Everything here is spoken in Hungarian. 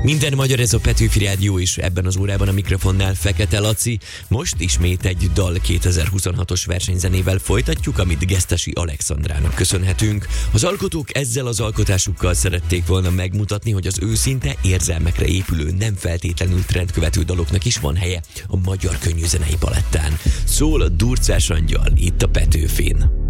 Minden magyar, ez a Petőfi Rádió, is ebben az órában a mikrofonnál Fekete Laci. Most ismét egy dal 2026-os versenyzenével folytatjuk, amit Gesztesi Alexandrának köszönhetünk. Az alkotók ezzel az alkotásukkal szerették volna megmutatni, hogy az őszinte, érzelmekre épülő, nem feltétlenül trendkövető daloknak is van helye a magyar könnyűzenei palettán. Szól a Durcás Angyal itt a Petőfin.